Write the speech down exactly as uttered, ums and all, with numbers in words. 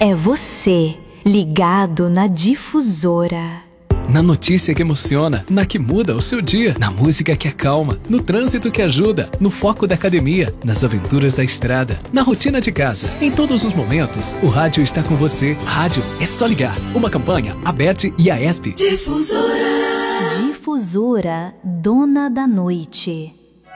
É você, ligado na Difusora. Na notícia que emociona, na que muda o seu dia, na música que acalma, no trânsito que ajuda, no foco da academia, nas aventuras da estrada, na rotina de casa. Em todos os momentos, o rádio está com você. Rádio é só ligar. Uma campanha, Aberte e Aesp. Difusora. Difusora, dona da noite.